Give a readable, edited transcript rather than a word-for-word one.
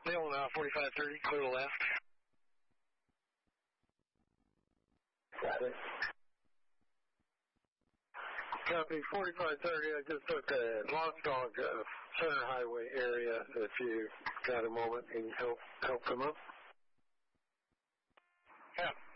Bill, 4530, clear to left. Got it. Copy, 4530, I just took a Lost Dog Center Highway area. If you got a moment, can you help them up? Yeah.